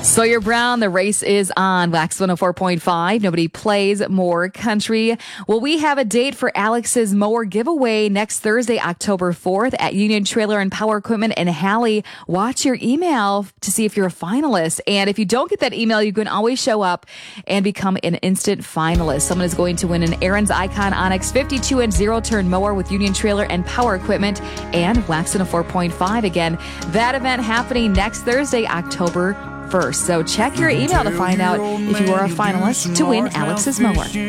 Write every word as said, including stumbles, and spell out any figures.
Sawyer Brown, the race is on Wax one oh four point five. Nobody plays more country. Well, we have a date for Alex's mower giveaway next Thursday, October fourth at Union Trailer and Power Equipment in Halley. Watch your email to see if you're a finalist. And if you don't get that email, you can always show up and become an instant finalist. Someone is going to win an Aaron's Icon Onyx fifty-two inch zero-turn mower with Union Trailer and Power Equipment and Wax one oh four point five. Again, that event happening next Thursday, October first. So check your email to find out if you are a finalist to win Alex's mower.